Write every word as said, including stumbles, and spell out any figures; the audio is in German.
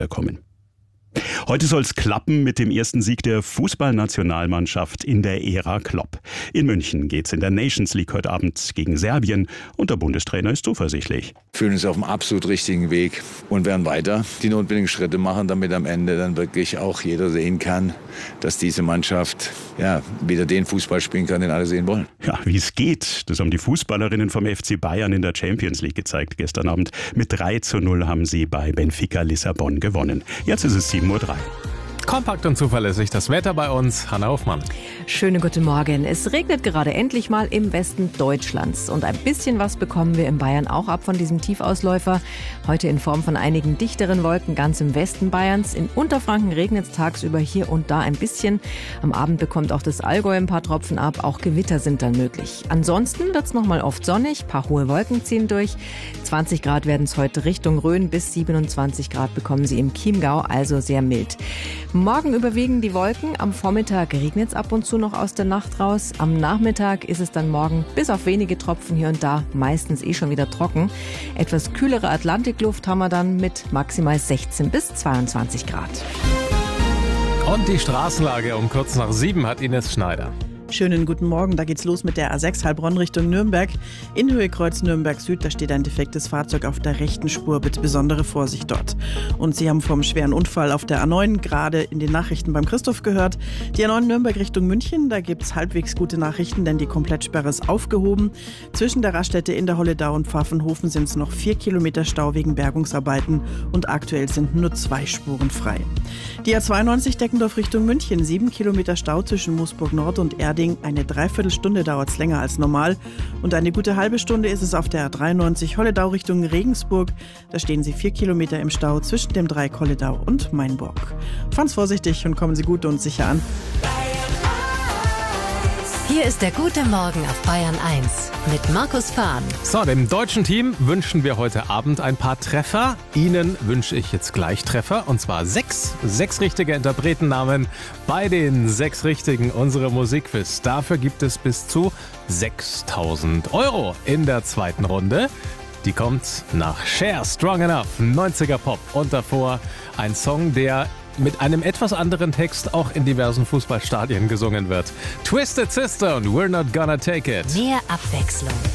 kommen. Heute soll es klappen mit dem ersten Sieg der Fußballnationalmannschaft in der Ära Klopp. In München geht's in der Nations League heute Abend gegen Serbien und der Bundestrainer ist zuversichtlich. Wir fühlen uns auf dem absolut richtigen Weg und werden weiter die notwendigen Schritte machen, damit am Ende dann wirklich auch jeder sehen kann, dass diese Mannschaft ja wieder den Fußball spielen kann, den alle sehen wollen. Ja, wie es geht, das haben die Fußballerinnen vom F C Bayern in der Champions League gezeigt gestern Abend. Mit drei zu null haben sie bei Benfica Lissabon gewonnen. Jetzt ist es sieben Uhr drei. Kompakt und zuverlässig das Wetter bei uns. Hanna Hofmann. Schönen guten Morgen. Es regnet gerade endlich mal im Westen Deutschlands. Und ein bisschen was bekommen wir in Bayern auch ab von diesem Tiefausläufer. Heute in Form von einigen dichteren Wolken ganz im Westen Bayerns. In Unterfranken regnet es tagsüber hier und da ein bisschen. Am Abend bekommt auch das Allgäu ein paar Tropfen ab. Auch Gewitter sind dann möglich. Ansonsten wird es nochmal oft sonnig. Ein paar hohe Wolken ziehen durch. zwanzig Grad werden es heute Richtung Rhön. Bis siebenundzwanzig Grad bekommen sie im Chiemgau. Also sehr mild. Morgen überwiegen die Wolken. Am Vormittag regnet es ab und zu noch aus der Nacht raus. Am Nachmittag ist es dann morgen bis auf wenige Tropfen hier und da meistens eh schon wieder trocken. Etwas kühlere Atlantikluft haben wir dann mit maximal sechzehn bis zweiundzwanzig Grad. Und die Straßenlage um kurz nach sieben hat Ines Schneider. Schönen guten Morgen, da geht's los mit der A sechs Heilbronn Richtung Nürnberg. In Höhe Kreuz Nürnberg Süd, da steht ein defektes Fahrzeug auf der rechten Spur. Bitte besondere Vorsicht dort. Und Sie haben vom schweren Unfall auf der A neun gerade in den Nachrichten beim Christoph gehört. Die A neun Nürnberg Richtung München, da gibt's halbwegs gute Nachrichten, denn die Komplettsperre ist aufgehoben. Zwischen der Raststätte in der Holledau und Pfaffenhofen sind es noch vier Kilometer Stau wegen Bergungsarbeiten und aktuell sind nur zwei Spuren frei. Die A zweiundneunzig Deckendorf Richtung München, sieben Kilometer Stau zwischen Moosburg Nord und Erding. Eine Dreiviertelstunde dauert es länger als normal und eine gute halbe Stunde ist es auf der A dreiundneunzig Holledau Richtung Regensburg. Da stehen Sie vier Kilometer im Stau zwischen dem Dreieck Holledau und Mainburg. Fahren Sie vorsichtig und kommen Sie gut und sicher an. Hier ist der gute Morgen auf Bayern eins mit Markus Fahn. So, dem deutschen Team wünschen wir heute Abend ein paar Treffer. Ihnen wünsche ich jetzt gleich Treffer und zwar sechs. Sechs richtige Interpretennamen bei den sechs richtigen unserer Musikquiz. Dafür gibt es bis zu sechstausend Euro in der zweiten Runde. Die kommt nach Cher, Strong Enough, neunziger Pop und davor ein Song, der mit einem etwas anderen Text auch in diversen Fußballstadien gesungen wird. Twisted Sister und We're Not Gonna Take It. Mehr Abwechslung.